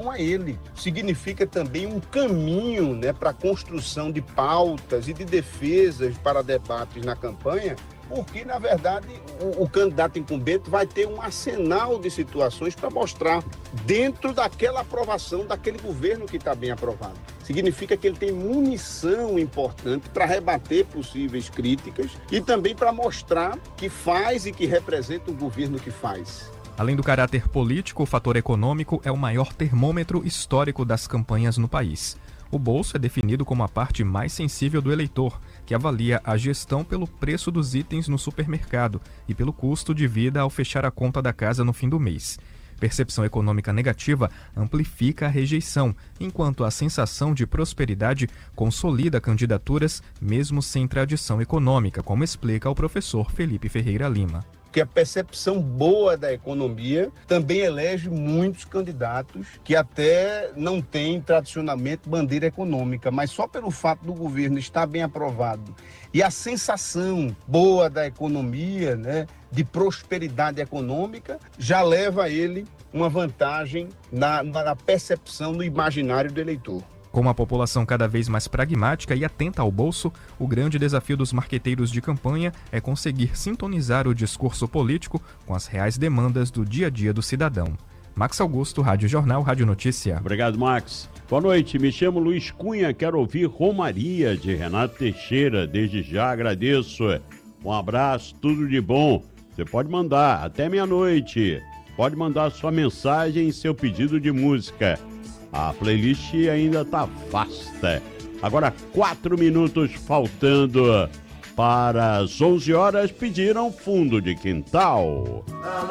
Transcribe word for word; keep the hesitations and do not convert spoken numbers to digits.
adesão a ele. Significa também um caminho, né, para a construção de pautas e de defesas para debates na campanha, porque, na verdade, o, o candidato incumbente vai ter um arsenal de situações para mostrar dentro daquela aprovação daquele governo que está bem aprovado. Significa que ele tem munição importante para rebater possíveis críticas e também para mostrar que faz e que representa o governo que faz. Além do caráter político, o fator econômico é o maior termômetro histórico das campanhas no país. O bolso é definido como a parte mais sensível do eleitor, que avalia a gestão pelo preço dos itens no supermercado e pelo custo de vida ao fechar a conta da casa no fim do mês. Percepção econômica negativa amplifica a rejeição, enquanto a sensação de prosperidade consolida candidaturas mesmo sem tradição econômica, como explica o professor Felipe Ferreira Lima. Que a percepção boa da economia também elege muitos candidatos que até não têm tradicionalmente bandeira econômica, mas só pelo fato do governo estar bem aprovado e a sensação boa da economia, né, de prosperidade econômica, já leva a ele uma vantagem na, na percepção, no imaginário do eleitor. Com uma população cada vez mais pragmática e atenta ao bolso, o grande desafio dos marqueteiros de campanha é conseguir sintonizar o discurso político com as reais demandas do dia a dia do cidadão. Max Augusto, Rádio Jornal, Rádio Notícia. Obrigado, Max. Boa noite, me chamo Luiz Cunha, quero ouvir Romaria, de Renato Teixeira. Desde já agradeço. Um abraço, tudo de bom. Você pode mandar até meia-noite. Pode mandar sua mensagem e seu pedido de música. A playlist ainda tá vasta. Agora, quatro minutos faltando para as onze horas, pediram Fundo de Quintal.